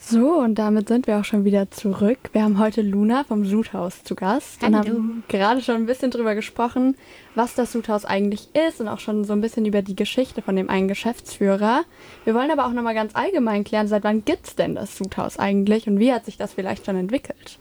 So, und damit sind wir auch schon wieder zurück. Wir haben heute Luna vom Sudhaus zu Gast und haben gerade schon ein bisschen drüber gesprochen, was das Sudhaus eigentlich ist und auch schon so ein bisschen über die Geschichte von dem einen Geschäftsführer. Wir wollen aber auch nochmal ganz allgemein klären, seit wann gibt es denn das Sudhaus eigentlich und wie hat sich das vielleicht schon entwickelt?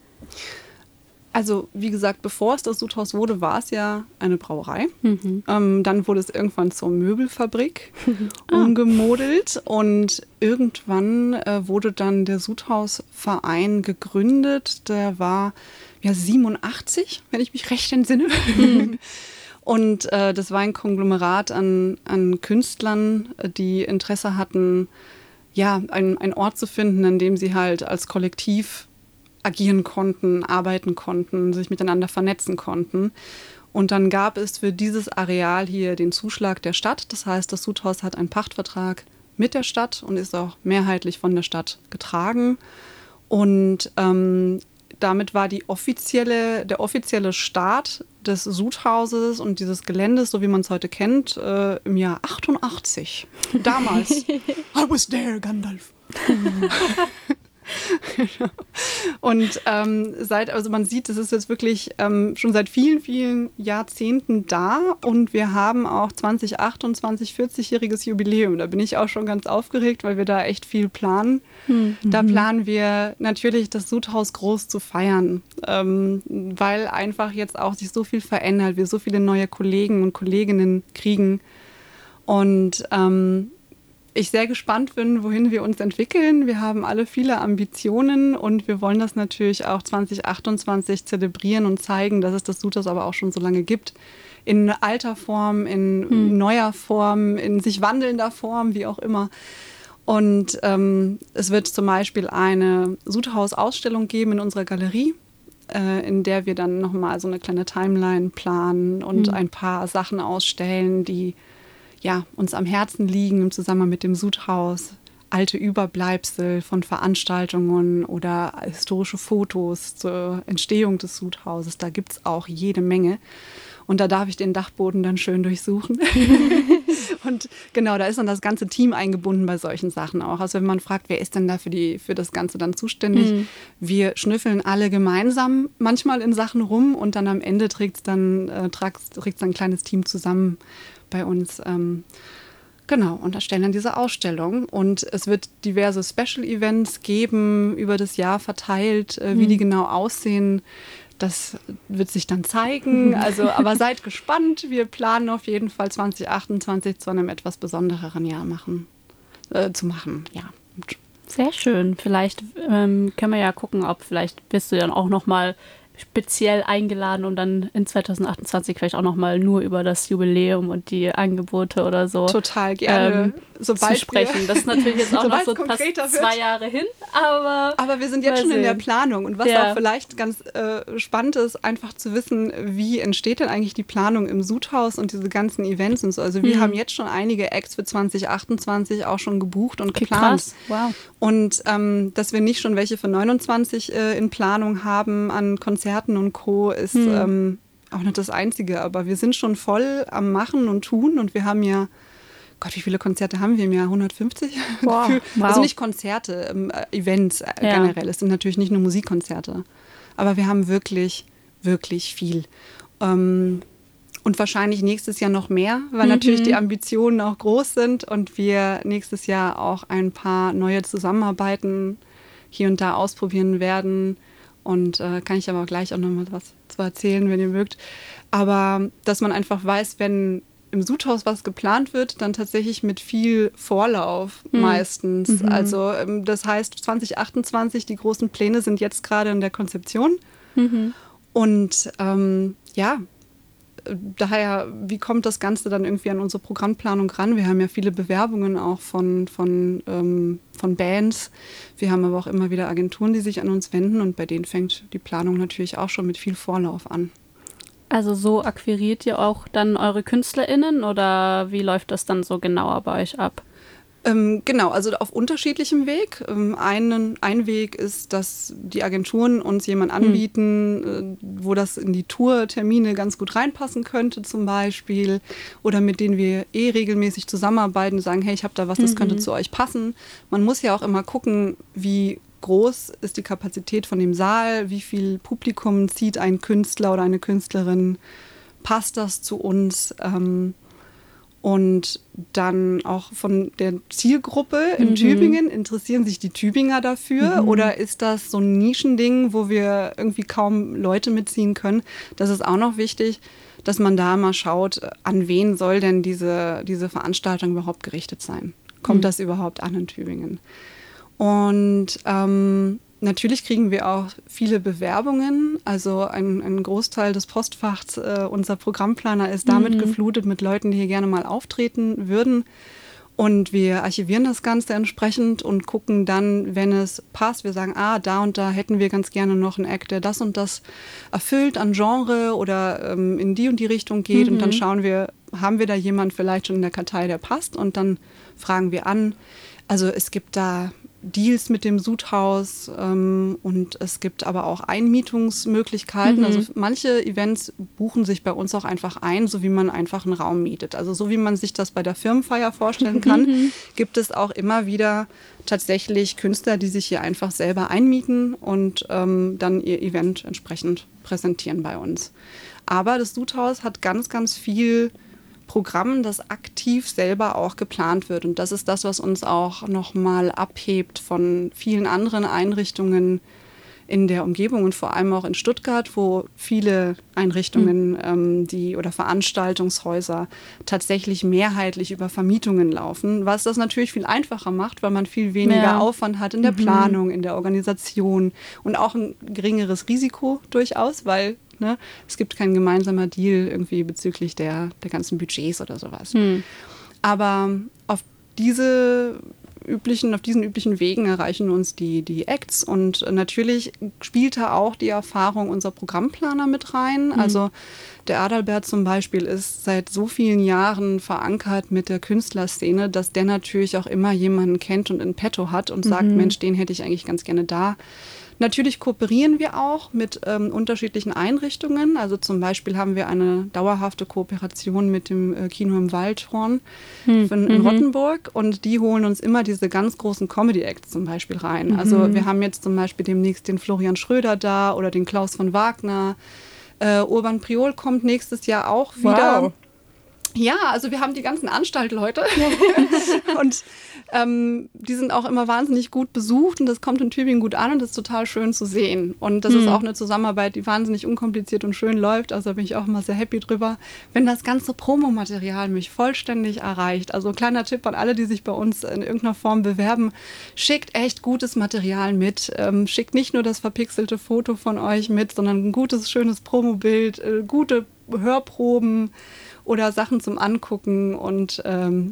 Also, wie gesagt, bevor es das Sudhaus wurde, war es ja eine Brauerei. Dann wurde es irgendwann zur Möbelfabrik umgemodelt und irgendwann wurde dann der Sudhausverein gegründet. Der war ja 87, wenn ich mich recht entsinne. Und das war ein Konglomerat an Künstlern, die Interesse hatten, ja, einen Ort zu finden, an dem sie halt als Kollektiv agieren konnten, arbeiten konnten, sich miteinander vernetzen konnten. Und dann gab es für dieses Areal hier den Zuschlag der Stadt. Das heißt, das Sudhaus hat einen Pachtvertrag mit der Stadt und ist auch mehrheitlich von der Stadt getragen. Und damit war der offizielle Start des Sudhauses und dieses Geländes, so wie man es heute kennt, im Jahr 88. Damals. I was there, Gandalf. Und also man sieht, es ist jetzt wirklich schon seit vielen, vielen Jahrzehnten da und wir haben auch 2028 40-jähriges Jubiläum. Da bin ich auch schon ganz aufgeregt, weil wir da echt viel planen. Da planen wir natürlich, das Sudhaus groß zu feiern, weil einfach jetzt auch sich so viel verändert, wir so viele neue Kollegen und Kolleginnen kriegen und ich sehr gespannt bin, wohin wir uns entwickeln. Wir haben alle viele Ambitionen und wir wollen das natürlich auch 2028 zelebrieren und zeigen, dass es das Sudhaus aber auch schon so lange gibt. In alter Form, in neuer Form, in sich wandelnder Form, wie auch immer. Und es wird zum Beispiel eine Sudhaus-Ausstellung geben in unserer Galerie, in der wir dann nochmal so eine kleine Timeline planen und ein paar Sachen ausstellen, die uns am Herzen liegen im Zusammenhang mit dem Sudhaus. Alte Überbleibsel von Veranstaltungen oder historische Fotos zur Entstehung des Sudhauses. Da gibt es auch jede Menge. Und da darf ich den Dachboden dann schön durchsuchen. Und genau, da ist dann das ganze Team eingebunden bei solchen Sachen auch. Also wenn man fragt, wer ist denn da für das Ganze dann zuständig? Wir schnüffeln alle gemeinsam manchmal in Sachen rum und dann am Ende trägt dann ein kleines Team zusammen bei uns. Genau, und erstellen dann diese Ausstellung. Und es wird diverse Special-Events geben, über das Jahr verteilt. Wie die genau aussehen, das wird sich dann zeigen. Also, aber seid gespannt. Wir planen auf jeden Fall 2028 zu einem etwas besondereren Jahr zu machen. Ja. Sehr schön. Vielleicht können wir ja gucken, ob vielleicht bist du dann auch noch mal speziell eingeladen, um dann in 2028 vielleicht auch nochmal nur über das Jubiläum und die Angebote oder so total gerne zu sprechen. Das ist natürlich jetzt auch noch so fast 2 Jahre hin, aber wir sind jetzt schon in der Planung und was auch vielleicht ganz spannend ist, einfach zu wissen, wie entsteht denn eigentlich die Planung im Sudhaus und diese ganzen Events und so. Also wir haben jetzt schon einige Acts für 2028 auch schon gebucht und geplant. Krass. Wow. Und dass wir nicht schon welche für 29 in Planung haben an Konzerten und Co. ist auch nicht das Einzige, aber wir sind schon voll am Machen und Tun und wir haben ja, Gott, wie viele Konzerte haben wir im Jahr? 150? Wow. Also nicht Konzerte, Events generell. Es sind natürlich nicht nur Musikkonzerte, aber wir haben wirklich, wirklich viel. Und wahrscheinlich nächstes Jahr noch mehr, weil natürlich die Ambitionen auch groß sind und wir nächstes Jahr auch ein paar neue Zusammenarbeiten hier und da ausprobieren werden. Und kann ich aber auch gleich auch noch mal was zu erzählen, wenn ihr mögt. Aber dass man einfach weiß, wenn im Sudhaus was geplant wird, dann tatsächlich mit viel Vorlauf meistens. Also das heißt 2028, die großen Pläne sind jetzt gerade in der Konzeption. Und daher, wie kommt das Ganze dann irgendwie an unsere Programmplanung ran? Wir haben ja viele Bewerbungen auch von Bands. Wir haben aber auch immer wieder Agenturen, die sich an uns wenden und bei denen fängt die Planung natürlich auch schon mit viel Vorlauf an. Also so akquiriert ihr auch dann eure KünstlerInnen oder wie läuft das dann so genauer bei euch ab? Genau, also auf unterschiedlichem Weg. Ein Weg ist, dass die Agenturen uns jemanden anbieten, wo das in die Tourtermine ganz gut reinpassen könnte zum Beispiel. Oder mit denen wir regelmäßig zusammenarbeiten und sagen, hey, ich habe da was, das könnte zu euch passen. Man muss ja auch immer gucken, wie groß ist die Kapazität von dem Saal, wie viel Publikum zieht ein Künstler oder eine Künstlerin, passt das zu uns? Und dann auch von der Zielgruppe in Tübingen, interessieren sich die Tübinger dafür oder ist das so ein Nischending, wo wir irgendwie kaum Leute mitziehen können? Das ist auch noch wichtig, dass man da mal schaut, an wen soll denn diese Veranstaltung überhaupt gerichtet sein? Kommt das überhaupt an in Tübingen? Und natürlich kriegen wir auch viele Bewerbungen. Also ein Großteil des Postfachs unserer Programmplaner ist damit geflutet mit Leuten, die hier gerne mal auftreten würden. Und wir archivieren das Ganze entsprechend und gucken dann, wenn es passt, wir sagen, da und da hätten wir ganz gerne noch einen Act, der das und das erfüllt an Genre oder in die und die Richtung geht. Und dann schauen wir, haben wir da jemanden vielleicht schon in der Kartei, der passt? Und dann fragen wir an. Also es gibt da Deals mit dem Sudhaus und es gibt aber auch Einmietungsmöglichkeiten. Also manche Events buchen sich bei uns auch einfach ein, so wie man einfach einen Raum mietet. Also so wie man sich das bei der Firmenfeier vorstellen kann, gibt es auch immer wieder tatsächlich Künstler, die sich hier einfach selber einmieten und dann ihr Event entsprechend präsentieren bei uns. Aber das Sudhaus hat ganz, ganz viel Programm, das aktiv selber auch geplant wird. Und das ist das, was uns auch nochmal abhebt von vielen anderen Einrichtungen in der Umgebung und vor allem auch in Stuttgart, wo viele Einrichtungen oder Veranstaltungshäuser tatsächlich mehrheitlich über Vermietungen laufen, was das natürlich viel einfacher macht, weil man viel weniger Aufwand hat in der Planung, in der Organisation und auch ein geringeres Risiko durchaus, weil es gibt kein gemeinsamer Deal irgendwie bezüglich der ganzen Budgets oder sowas. Aber auf diesen üblichen Wegen erreichen uns die Acts und natürlich spielt da auch die Erfahrung unserer Programmplaner mit rein. Also der Adalbert zum Beispiel ist seit so vielen Jahren verankert mit der Künstlerszene, dass der natürlich auch immer jemanden kennt und in petto hat und sagt, Mensch, den hätte ich eigentlich ganz gerne da. Natürlich kooperieren wir auch mit unterschiedlichen Einrichtungen. Also zum Beispiel haben wir eine dauerhafte Kooperation mit dem Kino im Waldhorn in Rottenburg und die holen uns immer diese ganz großen Comedy-Acts zum Beispiel rein. Also wir haben jetzt zum Beispiel demnächst den Florian Schröder da oder den Klaus von Wagner. Urban Priol kommt nächstes Jahr auch wieder. Wow. Ja, also wir haben die ganzen Anstaltleute und die sind auch immer wahnsinnig gut besucht und das kommt in Tübingen gut an und das ist total schön zu sehen. Und das ist auch eine Zusammenarbeit, die wahnsinnig unkompliziert und schön läuft. Also da bin ich auch immer sehr happy drüber, wenn das ganze Promomaterial mich vollständig erreicht. Also ein kleiner Tipp an alle, die sich bei uns in irgendeiner Form bewerben, schickt echt gutes Material mit. Schickt nicht nur das verpixelte Foto von euch mit, sondern ein gutes, schönes Promobild, gute Hörproben oder Sachen zum Angucken und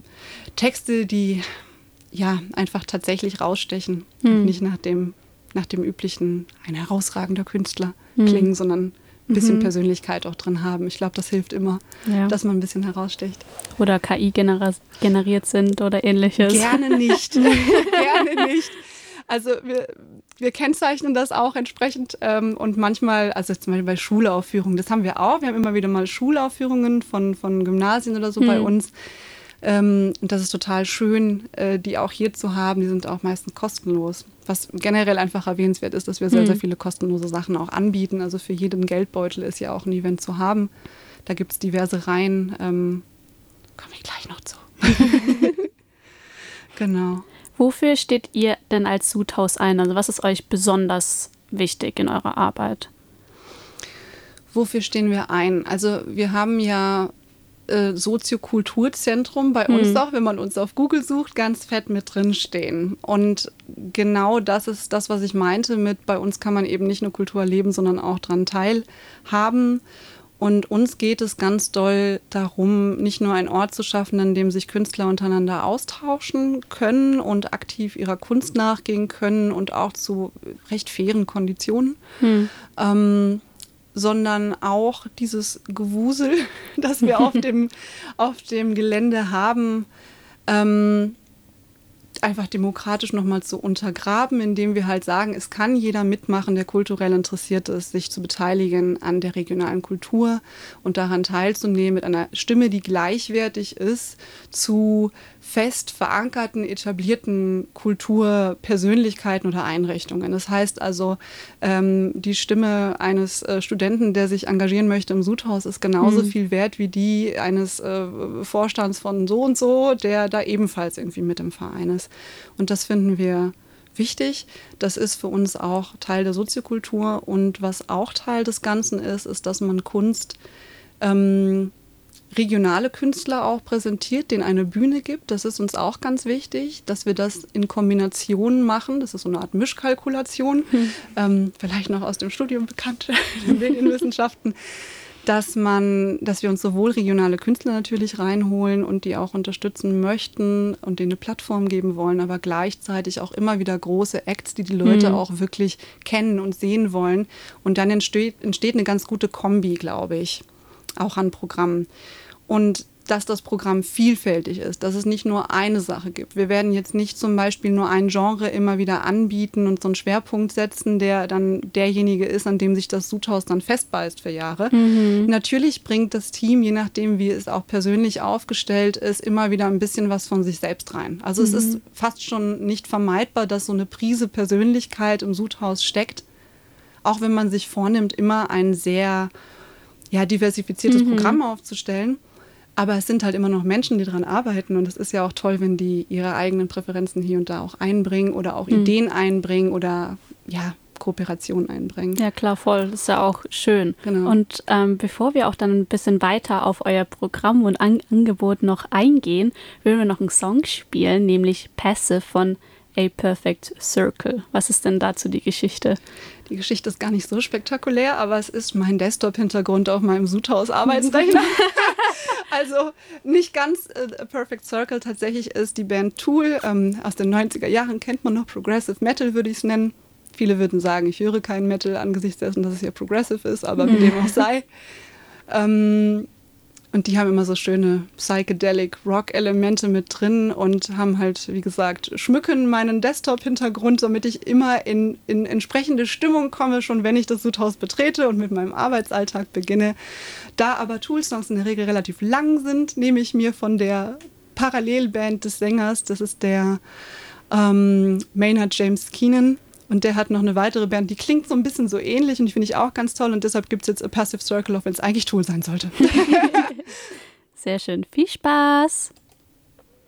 Texte, die einfach tatsächlich rausstechen und nicht nach dem üblichen, ein herausragender Künstler klingen, sondern ein bisschen Persönlichkeit auch drin haben. Ich glaube, das hilft immer, dass man ein bisschen heraussticht. Oder KI generiert sind oder ähnliches. Gerne nicht. Gerne nicht. Also wir kennzeichnen das auch entsprechend und manchmal, also zum Beispiel bei Schulaufführungen, das haben wir auch. Wir haben immer wieder mal Schulaufführungen von Gymnasien oder so bei uns. Und das ist total schön, die auch hier zu haben. Die sind auch meistens kostenlos. Was generell einfach erwähnenswert ist, dass wir sehr, sehr viele kostenlose Sachen auch anbieten. Also für jeden Geldbeutel ist ja auch ein Event zu haben. Da gibt es diverse Reihen. Komme ich gleich noch zu. Genau. Wofür steht ihr denn als Sudhaus ein? Also was ist euch besonders wichtig in eurer Arbeit? Wofür stehen wir ein? Also wir haben ja Soziokulturzentrum bei uns auch, wenn man uns auf Google sucht, ganz fett mit drin stehen. Und genau das ist das, was ich meinte mit, bei uns kann man eben nicht nur Kultur erleben, sondern auch daran teilhaben. Und uns geht es ganz doll darum, nicht nur einen Ort zu schaffen, an dem sich Künstler untereinander austauschen können und aktiv ihrer Kunst nachgehen können und auch zu recht fairen Konditionen, sondern auch dieses Gewusel, das wir auf dem Gelände haben, einfach demokratisch nochmal zu untergraben, indem wir halt sagen, es kann jeder mitmachen, der kulturell interessiert ist, sich zu beteiligen an der regionalen Kultur und daran teilzunehmen mit einer Stimme, die gleichwertig ist zu fest verankerten, etablierten Kulturpersönlichkeiten oder Einrichtungen. Das heißt also, die Stimme eines Studenten, der sich engagieren möchte im Sudhaus, ist genauso viel wert wie die eines Vorstands von so und so, der da ebenfalls irgendwie mit im Verein ist. Und das finden wir wichtig. Das ist für uns auch Teil der Soziokultur. Und was auch Teil des Ganzen ist, dass man Kunst regionale Künstler auch präsentiert, denen eine Bühne gibt. Das ist uns auch ganz wichtig, dass wir das in Kombination machen. Das ist so eine Art Mischkalkulation, vielleicht noch aus dem Studium bekannt in den Medienwissenschaften, dass wir uns sowohl regionale Künstler natürlich reinholen und die auch unterstützen möchten und denen eine Plattform geben wollen, aber gleichzeitig auch immer wieder große Acts, die Leute auch wirklich kennen und sehen wollen. Und dann entsteht eine ganz gute Kombi, glaube ich, auch an Programmen. Und dass das Programm vielfältig ist, dass es nicht nur eine Sache gibt. Wir werden jetzt nicht zum Beispiel nur ein Genre immer wieder anbieten und so einen Schwerpunkt setzen, der dann derjenige ist, an dem sich das Sudhaus dann festbeißt für Jahre. Natürlich bringt das Team, je nachdem wie es auch persönlich aufgestellt ist, immer wieder ein bisschen was von sich selbst rein. Also es ist fast schon nicht vermeidbar, dass so eine Prise Persönlichkeit im Sudhaus steckt, auch wenn man sich vornimmt, immer ein sehr diversifiziertes Programm aufzustellen. Aber es sind halt immer noch Menschen, die daran arbeiten. Und es ist ja auch toll, wenn die ihre eigenen Präferenzen hier und da auch einbringen oder auch Ideen einbringen oder Kooperation einbringen. Ja, klar, voll. Das ist ja auch schön. Genau. Und bevor wir auch dann ein bisschen weiter auf euer Programm und Angebot noch eingehen, würden wir noch einen Song spielen, nämlich Passive von A Perfect Circle. Was ist denn dazu die Geschichte? Die Geschichte ist gar nicht so spektakulär, aber es ist mein Desktop-Hintergrund auf meinem Sudhaus-Arbeitsrechner. Also nicht ganz A Perfect Circle. Tatsächlich ist die Band Tool aus den 90er Jahren, kennt man noch, Progressive Metal würde ich es nennen. Viele würden sagen, ich höre keinen Metal angesichts dessen, dass es ja Progressive ist, aber wie dem auch sei. Und die haben immer so schöne Psychedelic Rock-Elemente mit drin und haben halt, wie gesagt, schmücken meinen Desktop-Hintergrund, damit ich immer in entsprechende Stimmung komme, schon wenn ich das Sudhaus betrete und mit meinem Arbeitsalltag beginne. Da aber Tool-Songs in der Regel relativ lang sind, nehme ich mir von der Parallelband des Sängers, das ist der Maynard James Keenan, und der hat noch eine weitere Band, die klingt so ein bisschen so ähnlich und die finde ich auch ganz toll. Und deshalb gibt es jetzt A Passive Circle, auch wenn es eigentlich Tool sein sollte. Sehr schön. Viel Spaß!